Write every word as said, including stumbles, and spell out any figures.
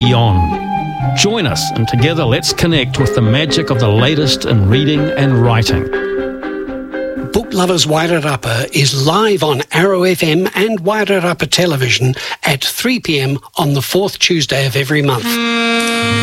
beyond. Join us and together let's connect with the magic of the latest in reading and writing. Book Lovers Wairarapa is live on Arrow F M and Wairarapa Television at three p m on the fourth Tuesday of every month.